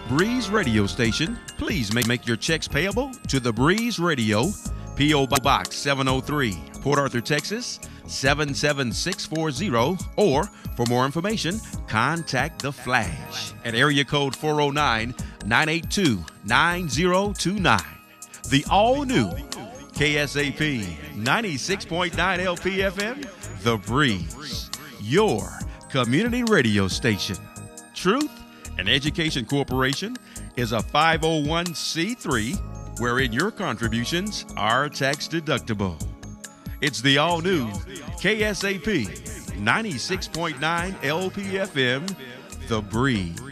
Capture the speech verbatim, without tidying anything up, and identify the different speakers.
Speaker 1: Breeze Radio Station. Please make, make your checks payable to the Breeze Radio, P O. Box seven oh three, Port Arthur, Texas, seven seven six four zero, or for more information, contact The Flash at area code four oh nine, nine eight two, nine oh two nine. The all-new K S A P ninety-six point nine L P F M, The Breeze, your community radio station. Truth and Education Corporation is a five oh one c three wherein your contributions are tax deductible. It's the all-new K S A P ninety-six point nine L P F M, The Breeze.